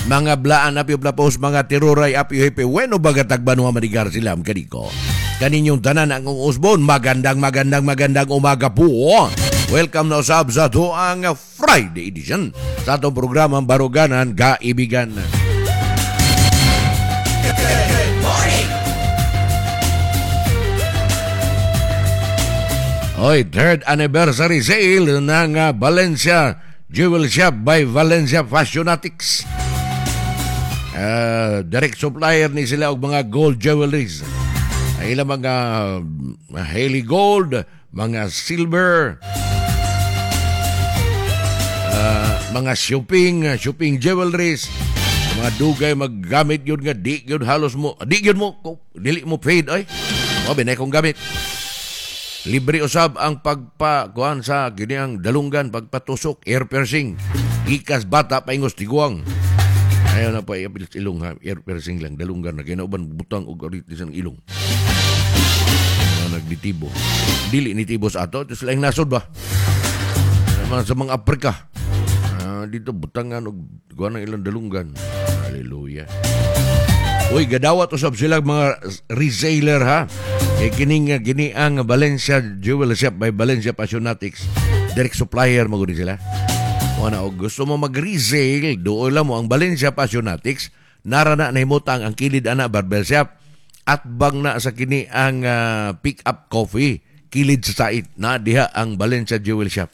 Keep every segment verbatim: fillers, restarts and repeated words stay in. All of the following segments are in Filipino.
Mga blaan apyo plapos, mga tiruray apyo hepe, bueno bagatag banwa manigar sila kaniko. Kaninyong tanan ang usbon, magandang magandang magandang umaga po. Welcome na usab sa tuang Friday edition sa atong programang Baruganan Kaibigan. Oy, third anniversary sale ng uh, Valencia Jewel Shop by Valencia Fashionatics. Uh, direct supplier ni sila og mga gold jewelries. Ay ilang mga uh, Haley Gold, mga silver, uh, mga shopping, uh, shopping jewelries, mga dugay maggamit yun nga di yun halos mo, di yun mo, dili mo fade ay. O, binay kong gamit. Libre usab ang pagpakuan sa giniang dalunggan, pagpatusok, air piercing. Ikas bata paingos tiguang. Ayaw na pa iapil sa ilong ha, air piercing lang, dalunggan na kinauban butang o garitis ang ilong. Ayaw nagditibo. Dili ni tibo sa ato, ito sila yung nasod ba? Sa mga Afrika. Ah, dito butangan o guwan ng ilang dalunggan. Hallelujah. Uy, gadawat usab sila mga reseller ha. Kaya kining gini ang Valencia Jewel Shop by Valencia Fashionatics. Direct supplier mo guni sila. O na, o gusto mo mag-resale, doon lang mo ang Valencia Fashionatics. Narana na himutang ang kilid ana barbell shop. At bang na sa kini ang uh, pick up coffee. Kilid sa sait na diha ang Valencia Jewel Shop.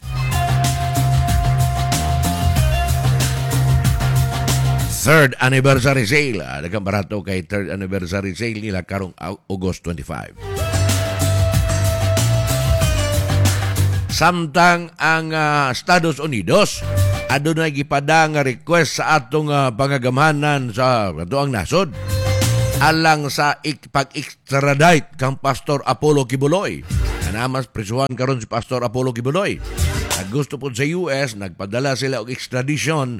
Third anniversary sale. Ah, dagang barato kay third anniversary sale nila karong August twenty-five. Samtang ang uh, Estados Unidos adunay gipada nga request sa atong uh, pangagamanan sa ato ang nasod alang sa ik- pag-extradite kang Pastor Apollo Kibuloy. Anamas prisuhan karon si Pastor Apollo Kibuloy. At gusto po sa U S nagpadala sila og extradition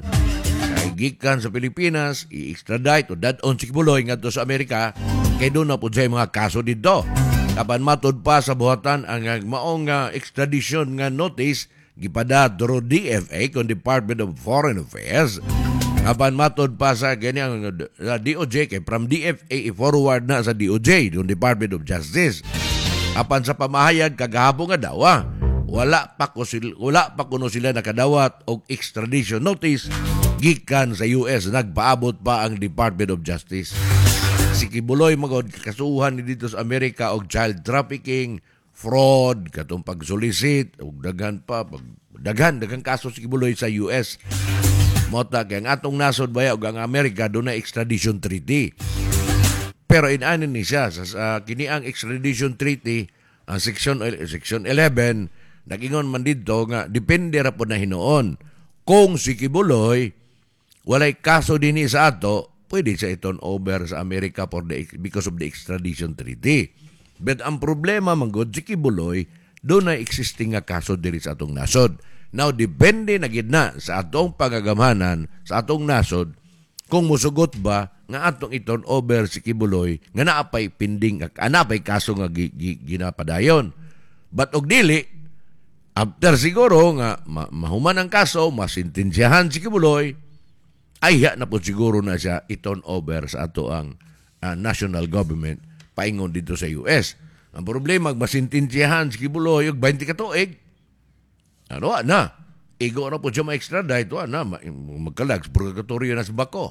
gikan sa Pilipinas, i-extradite o dadon si Kibuloy ngadto sa Amerika kay doon na po siya mga kaso dito. Kapan matod pa sa buhatan ang maong uh, extradition nga notice gipada through D F A kung Department of Foreign Affairs. Kapan matod pa sa ganyang uh, D O J kay from D F A i-forward na sa D O J yung Department of Justice. Kapan sa pamahayag kagahapon nga dawa wala pa ko sila, wala pa kuno sila nakadawat og extradition notice gikan sa U S. Nagpaabot pa ang Department of Justice. Si Kibuloy magod kasuhan ni dito sa Amerika og child trafficking, fraud, katong pag-solicit, og daghan pa, pag, daghan, daghan kaso si Kibuloy sa U S. Mota kay ang atong nasod baya og ang Amerika doon na extradition treaty. Pero inanin ni siya sa, sa kiniang extradition treaty, ang section section eleven, nagingon man dito nga depende ra po na hinoon. Kung si Kibuloy walay kaso din sa ato, pwede siya iton over sa Amerika for the, because of the extradition treaty. But ang problema, manggod, si Kibuloy, doon na existing nga kaso diri sa atong nasod. Now, depende na gid na sa atong pagagamanan, sa atong nasod, kung musugot ba nga atong iton over si Kibuloy, nga naapay pinding, naapay kaso nga gi, gi, ginapadayon. But og dili, after siguro nga ma, mahuman ang kaso, masintensyahan si Kibuloy, ay ya na po siguro na siya iton over sa ato ang uh, national government paingon dito sa U S. Ang problema, masintensyahan si Kibuloy yung twenty ka tuig. Ano na? Igo na po siya ma-extradite. Na, magkalag, purgatorio na sa bako.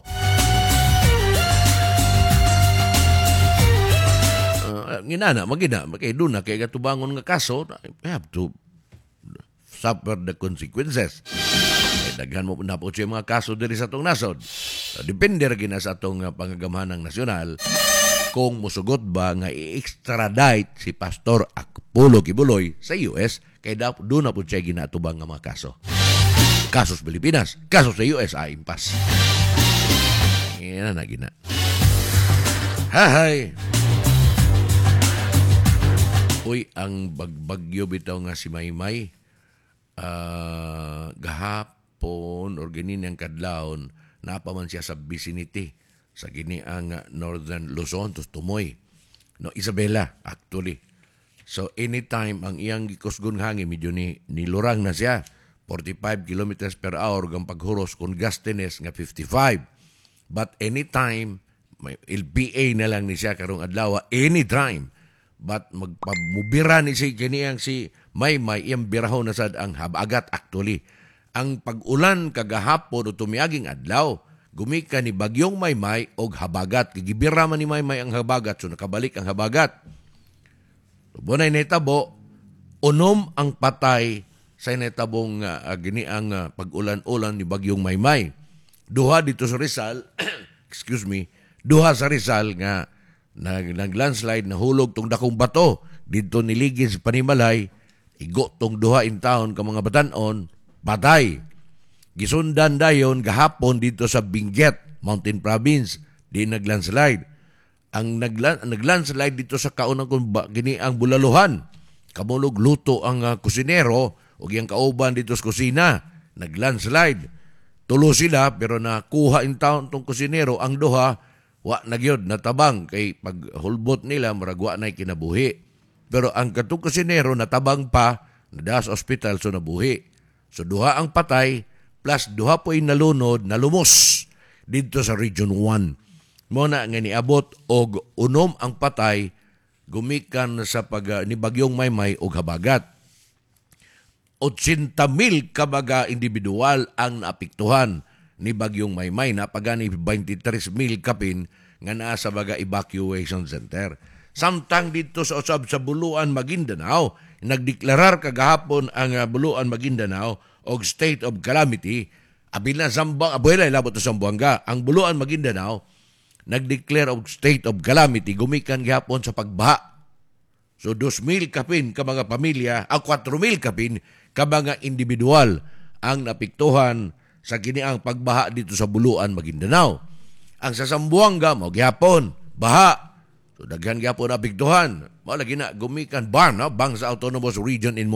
Uh, ginana, magina. Kaya doon na, kaya katubangon nga kaso, I have to suffer the consequences. Daghan mo na po siya mga kaso diri sa atong nasod. So, depende rin na sa atong uh, pangagamahanang nasyonal kung musugot ba nga i-extradite si Pastor Apollo Kibuloy sa U S kay doon na po siya ginatubang nga mga kaso. Kasos Pilipinas, kasos sa U S, ah, impas. Yan na gina. Hahay! Uy, ang bagbagyo bitaw nga si Maymay, uh, gahap, pon or ganin ang kadlawon napaman siya sa vicinity sa gini ang Northern Luzon to Tumoy no Isabela actually. So anytime ang iyang gikusgon hangin medyo ni nilurang na siya forty-five kilometers per hour gang paghuros kon gastines nga fifty-five. but anytime may L P A na lang ni siya karong adlaw anytime but magpamubira ni si kaniyang si may may iyang birahon na sad ang habagat actually ang pag-ulan kagahapon o tumiaging adlaw gumika ni bagyong Maymay og habagat gigibira man ni Maymay ang habagat so nakabalik ang habagat bunay netabo unom ang patay sa netabong uh, giniang uh, pag-ulan-ulan ni bagyong Maymay duha dito sa Rizal excuse me duha sa Rizal nga nag, nag landslide na hulog tong dakong bato dito niligid sa Panimalay igo tong duha in town ka mga batanon patay gisundan dayon gahapon dito sa Benguet Mountain Province di nag landslide ang nag, nag landslide dito sa kaunang gini ang Bulaluhan kamulog luto ang uh, kusinero o yung kauban dito sa kusina nag landslide tulo sila pero nakuha in town tong kusinero ang duha wa nagyod natabang kay pag hulbot nila murag wa nay kinabuhi pero ang katong kusinero natabang pa nadas ospital so nabuhi so duha ang patay plus duha po nalunod nalumos dito sa Region one mo na nga niabot og unom ang patay gumikan sa pag uh, ni bagyong Maymay og habagat eighty mil kabaga individual ang naapektuhan ni bagyong Maymay na pagani twenty-three mil kapin nga naa sa baga evacuation center. Samtang dito sa usab sa Buluan, Maguindanao, nagdeklarar kagahapon ang uh, Buluan, Maguindanao og state of calamity. Abil na Zambang, abuela ilabot sa Zamboanga. Ang Buluan, Maguindanao nagdeclare og state of calamity gumikan gihapon sa pagbaha. So two mil kapin ka mga pamilya, ah, four mil kapin ka mga individual ang napiktuhan sa kiniang pagbaha dito sa Buluan, Maguindanao. Ang sa Zamboanga, mao gihapon, baha. So daghan gihapon napiktuhan. Mao lagi na gumikan bang, no? Bang sa autonomous region in